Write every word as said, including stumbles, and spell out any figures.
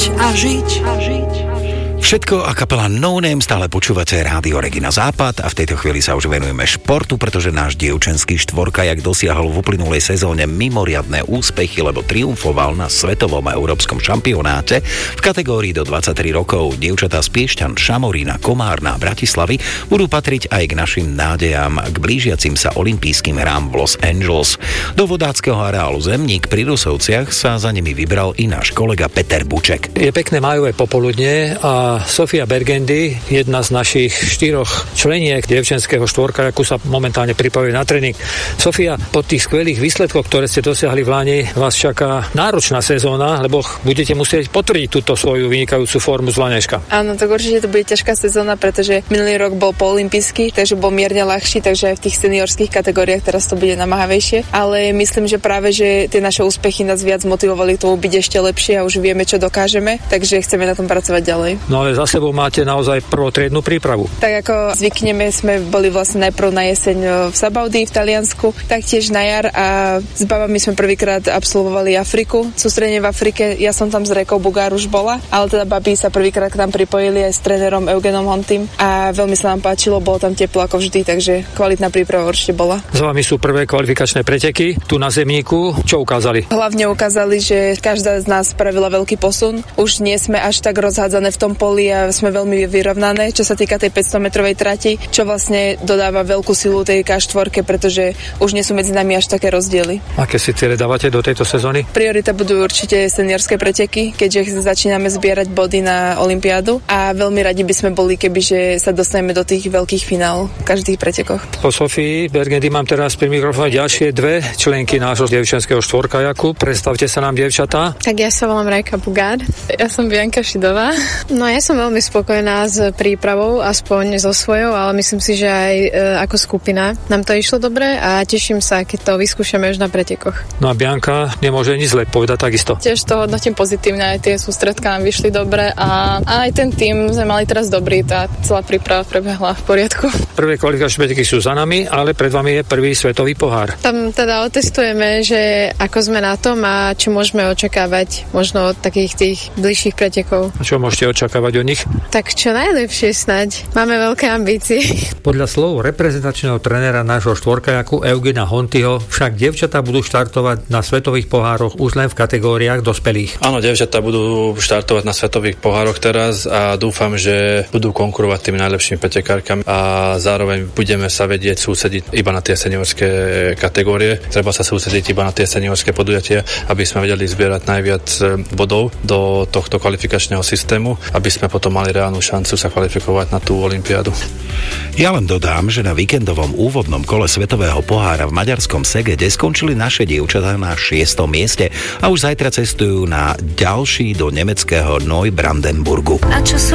a žiť a žiť. Všetko a kapela No Name, stále počúvate Rádio Regina Západ a v tejto chvíli sa už venujeme športu, pretože náš dievčenský štvorkajak dosiahol v uplynulej sezóne mimoriadne úspechy, lebo triumfoval na svetovom a európskom šampionáte v kategórii do dvadsaťtri rokov. Dievčatá z Piešťan, Šamorína, Komárna a Bratislavy budú patriť aj k našim nádejam k blížiacim sa olympijským hrám v Los Angeles. Do vodáckeho areálu Zemník pri Rusovciach sa za nimi vybral i náš kolega Peter Buček. Je pekné májové popoludne a Sofia Bergendy, jedna z našich štyroch členiek dievčenského štvorkajaku, sa momentálne pripravuje na tréning. Sofia, po tých skvelých výsledkoch, ktoré ste dosiahli v Lani, vás čaká náročná sezóna, lebo budete musieť potvrdiť túto svoju vynikajúcu formu z Laneška. Áno, tak určite to bude ťažká sezóna, pretože minulý rok bol po olympijský, takže bol mierne ľahší, takže aj v tých seniorských kategóriách teraz to bude namáhavejšie, ale myslím, že práve že tie naše úspechy nás viac motivovali k tomu byť ešte lepšie a už vieme, čo dokážeme, takže chceme na tom pracovať ďalej. No ale za sebou máte naozaj prvotriednu prípravu. Tak ako zvykneme, sme boli vlastne najprv na jeseň v Sabaudí v Taliansku, taktiež na jar a s babami sme prvýkrát absolvovali Afriku. Sústredenie v Afrike, ja som tam s Rekou Bugár už bola, ale teda babi sa prvýkrát k nám pripojili aj s trénerom Eugenom Hontim a veľmi sa nám páčilo, bolo tam teplo ako vždy, takže kvalitná príprava určite bola. Za vami sú prvé kvalifikačné preteky tu na Zemníku. Čo ukázali? Hlavne ukázali, že každá z nás spravila veľký posun. Už nie sme až tak rozhádzané v tom poli a sme veľmi vyrovnané, čo sa týka tej päťstometrovej trati, čo vlastne dodáva veľkú silu tej ká štyri, pretože už nie sú medzi nami až také rozdiely. Aké si ciele dávate do tejto sezóny? Priorita budú určite seniorské preteky, keďže začíname zbierať body na olympiádu a veľmi radi by sme boli, kebyže sa dostaneme do tých veľkých finál v každých pretekoch. Po Sofii Bergendy mám teraz pri mikrofóne ďalšie dve členky nášho dievčenského štvorkajaku. Predstavte sa nám, dievčatá. Tak ja sa volám Rajka Bugár. Ja som Bianka Šidová. No ja som veľmi spokojná s prípravou, aspoň so svojou, ale myslím si, že aj e, ako skupina nám to išlo dobre a teším sa, keď to vyskúšame už na pretekoch. No a Bianka nemôže nič zle povedať takisto. Tiež to hodnotím pozitívne, aj tie sústredka nám vyšli dobre a, a aj ten tým sme mali teraz dobrý, tá celá príprava prebehla v poriadku. Prvé kvalifikačné preteky sú za nami, ale pred vami je prvý svetový pohár. Tam teda otestujeme, že ako sme na tom a čo môžeme očakávať možno od takých tých bližších pretekov. A čo môžete očakávať od nich? Tak čo najlepšie snáď. Máme veľké ambície. Podľa slov reprezentačného trénera nášho štvorkajaku Eugena Hontyho však dievčatá budú štartovať na svetových pohároch už len v kategóriách dospelých. Áno, dievčatá budú štartovať na svetových pohároch teraz a dúfam, že budú konkurovať tými najlepšími pretekárkami a zároveň budeme sa vedieť sústrediť iba na tie seniorské kategórie. Treba sa sústrediť iba na tie seniorské podujatia, aby sme vedeli zbierať najviac bodov do tohto kvalifikačného systému, aby sme potom mali reálnu šancu sa kvalifikovať na tú olympiádu. Ja len dodám, že na víkendovom úvodnom kole svetového pohára v maďarskom Szegede skončili naše dievčatá na šiestom mieste a už zajtra cestujú na ďalší do nemeckého Neubrandenburgu. A čo